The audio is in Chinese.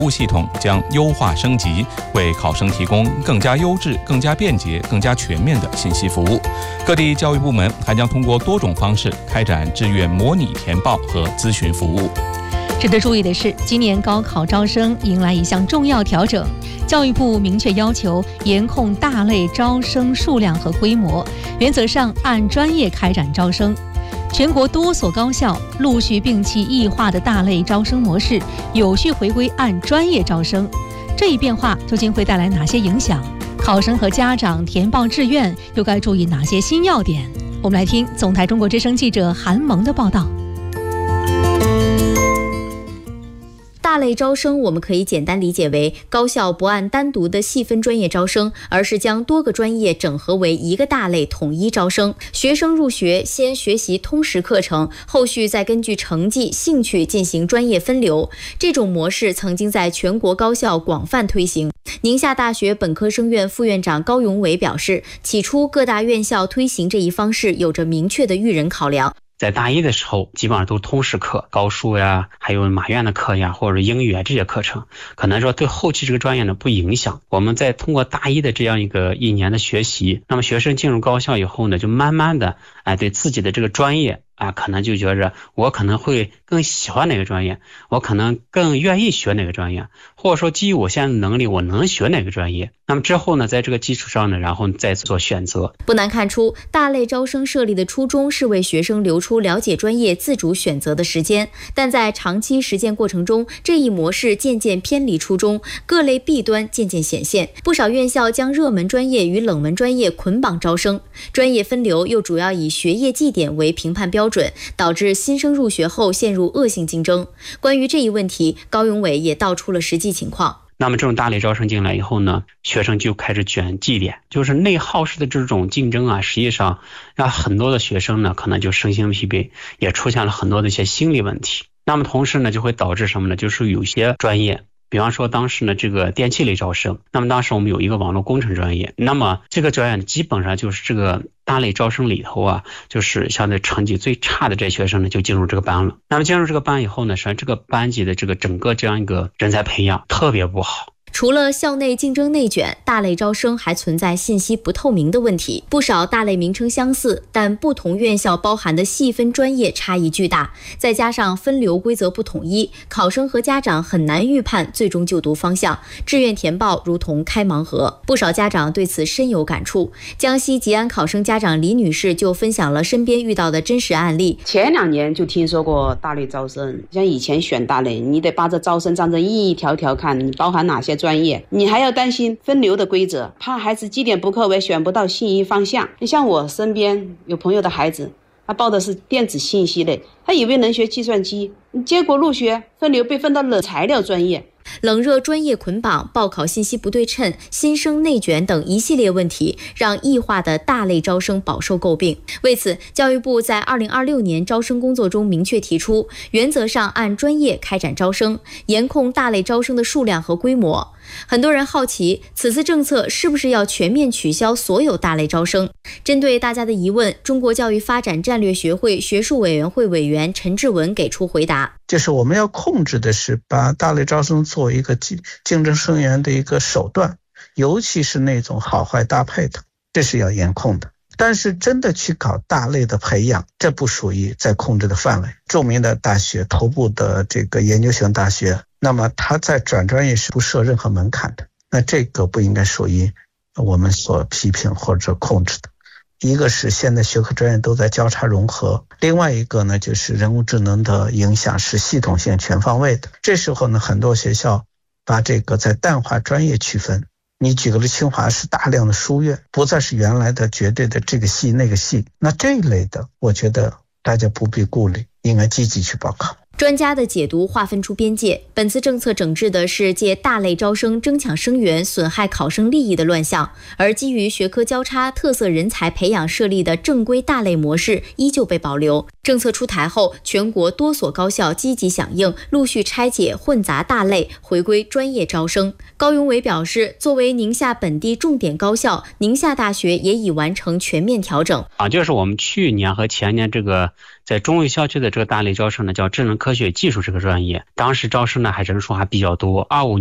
服务系统将优化升级，为考生提供更加优质、更加便捷、更加全面的信息服务。各地教育部门还将通过多种方式开展志愿模拟填报和咨询服务。 值得注意的是，今年高考招生迎来一项重要调整，教育部明确要求严控大类招生数量和规模，原则上按专业开展招生。全国多所高校陆续摒弃异化的大类招生模式，有序回归按专业招生。这一变化究竟会带来哪些影响？考生和家长填报志愿又该注意哪些新要点？我们来听总台中国之声记者韩萌的报道。 大类招生我们可以简单理解为高校不按单独的细分专业招生，而是将多个专业整合为一个大类统一招生。学生入学先学习通识课程，后续再根据成绩、兴趣进行专业分流。这种模式曾经在全国高校广泛推行。宁夏大学本科生院副院长高永伟表示，起初各大院校推行这一方式有着明确的育人考量。 在大一的时候，基本上都是通识课，高数呀，还有马院的课呀，或者英语啊这些课程，可能说对后期这个专业呢不影响。我们在通过大一的这样一年的学习，那么学生进入高校以后呢，就慢慢的对自己的这个专业可能就觉着我可能会更喜欢哪个专业，我可能更愿意学哪个专业，或者说基于我现在的能力，我能学哪个专业。那么之后呢，在这个基础上呢，然后再做选择。 不难看出，大类招生设立的初衷是为学生留出了解专业、自主选择的时间，但在长期实践过程中，这一模式渐渐偏离初衷，各类弊端渐渐显现。不少院校将热门专业与冷门专业捆绑招生，专业分流又主要以学业绩点为评判标准，导致新生入学后陷入恶性竞争。关于这一问题，高永伟也道出了实际情况。 那么这种大类招生进来以后呢，学生就开始卷绩点，就是内耗式的这种竞争实际上让很多的学生呢可能就身心疲惫，也出现了很多的一些心理问题。那么同时呢，就会导致什么呢？就是有些专业，比方说当时呢这个电气类招生，那么当时我们有一个网络工程专业，那么这个专业基本上就是这个大类招生里头就是相对成绩最差的这些学生呢就进入这个班了。那么进入这个班以后呢，实际上这个班级的这个整个这样一个人才培养特别不好。 除了校内竞争内卷，大类招生还存在信息不透明的问题。不少大类名称相似，但不同院校包含的细分专业差异巨大，再加上分流规则不统一，考生和家长很难预判最终就读方向，志愿填报如同开盲盒。不少家长对此深有感触。江西吉安考生家长李女士就分享了身边遇到的真实案例。 前2年就听说过大类招生，像以前选大类，你得把这招生章程一条条看，你包含哪些专业，你还要担心分流的规则，怕孩子绩点不够为选不到心仪方向。你像我身边有朋友的孩子，他报的是电子信息类，他以为能学计算机，结果入学分流被分到了材料专业。 冷热专业捆绑、报考信息不对称、新生内卷等一系列问题，让异化的大类招生饱受诟病。为此，教育部在2026年招生工作中明确提出，原则上按专业开展招生，严控大类招生的数量和规模。很多人好奇，此次政策是不是要全面取消所有大类招生？针对大家的疑问，中国教育发展战略学会学术委员会委员陈志文给出回答。 就是我们要控制的是把大类招生作为一个竞争生源的一个手段，尤其是那种好坏搭配的，这是要严控的。但是真的去搞大类的培养，这不属于在控制的范围。著名的大学，头部的这个研究型大学，那么它在转专业是不设任何门槛的，那这个不应该属于我们所批评或者控制的。一个是现在学科专业都在交叉融合，另外一个呢就是人工智能的影响是系统性全方位的。这时候呢，很多学校把这个在淡化专业区分。你举个例，清华是大量的书院，不再是原来的绝对的这个系那个系，那这一类的我觉得大家不必顾虑，应该积极去报考。 专家的解读划分出边界，本次政策整治的是借大类招生争抢生源、损害考生利益的乱象，而基于学科交叉、特色人才培养设立的正规大类模式依旧被保留。 政策出台后，全国多所高校积极响应，陆续拆解混杂大类，回归专业招生。高永伟表示，作为宁夏本地重点高校，宁夏大学也已完成全面调整。 就是我们去年和前年这个在中卫校区的这个大类招生呢，叫智能科学技术这个专业，当时招生呢还人数还比较多，25